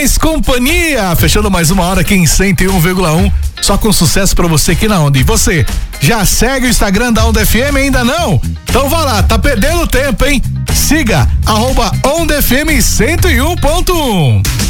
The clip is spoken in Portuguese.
mais companhia, fechando mais uma hora aqui em 101,1, só com sucesso pra você aqui na Onda. E você, já segue o Instagram da Onda FM ainda não? Então vá lá, tá perdendo tempo, hein? Siga, @OndaFM 101.1.